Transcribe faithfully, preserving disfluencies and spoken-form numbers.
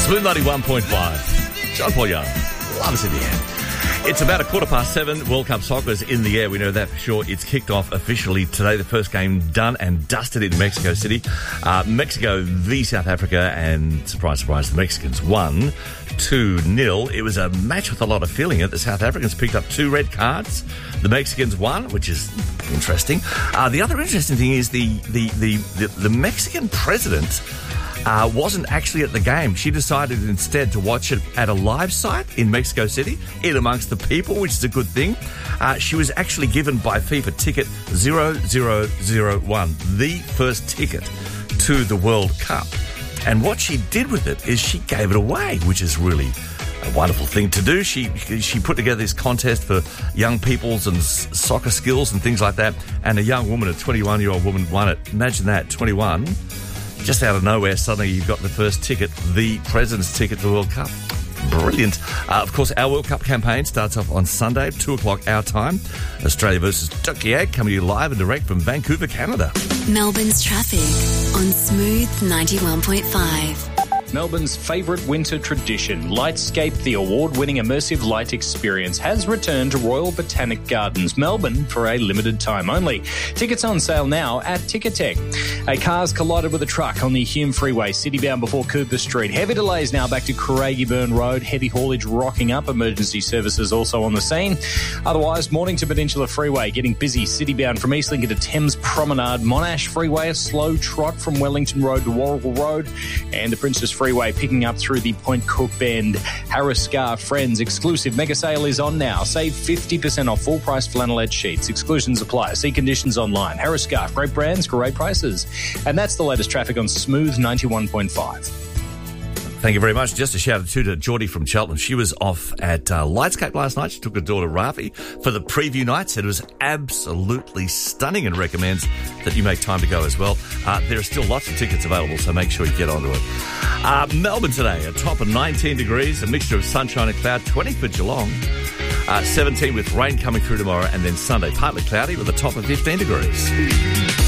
Smooth ninety-one point five. John Paul Young. Love us in the air. It's about a quarter past seven. World Cup soccer is in the air. We know that for sure. It's kicked off officially today. The first game done and dusted in Mexico City. Uh, Mexico v South Africa, and surprise, surprise, the Mexicans won two nil. It was a match with a lot of feeling in it. The South Africans picked up two red cards. The Mexicans won, which is interesting. Uh, the other interesting thing is the, the, the, the, the Mexican president Uh, wasn't actually at the game. She decided instead to watch it at a live site in Mexico City, in amongst the people, which is a good thing. Uh, she was actually given by FIFA ticket zero zero zero one, the first ticket to the World Cup. And what she did with it is she gave it away, which is really a wonderful thing to do. She she put together this contest for young people's and s- soccer skills and things like that. And a young woman, a twenty-one-year-old woman, won it. Imagine that, twenty-one. Just out of nowhere, suddenly you've got the first ticket, the President's ticket to the World Cup. Brilliant. Uh, of course, our World Cup campaign starts off on Sunday, two o'clock our time. Australia versus Turkey, coming to you live and direct from Vancouver, Canada. Melbourne's traffic on Smooth ninety-one point five. Melbourne's favourite winter tradition, Lightscape, the award-winning immersive light experience, has returned to Royal Botanic Gardens, Melbourne, for a limited time only. Tickets on sale now at Ticketek. A car's collided with a truck on the Hume Freeway, citybound before Cooper Street. Heavy delays now back to Craigieburn Road. Heavy haulage rocking up. Emergency services also on the scene. Otherwise, Mornington Peninsula Freeway getting busy, citybound from Eastlincoln to Thames Promenade. Monash Freeway, a slow trot from Wellington Road to Warrigal Road. And the Princess Freeway picking up through the Point Cook Bend. Harris Scarf Friends exclusive mega sale is on now. Save fifty percent off full price flannelette sheets. Exclusions apply. See conditions online. Harris Scarf, great brands, great prices. And that's the latest traffic on Smooth ninety-one point five. Thank you very much. Just a shout out too to Geordie from Cheltenham. She was off at uh, Lightscape last night. She took her daughter Rafi for the preview night. Said it was absolutely stunning and recommends that you make time to go as well. Uh, there are still lots of tickets available, so make sure you get onto it. Uh, Melbourne today, a top of nineteen degrees, a mixture of sunshine and cloud, twenty for Geelong, uh, seventeen with rain coming through tomorrow, and then Sunday partly cloudy with a top of fifteen degrees.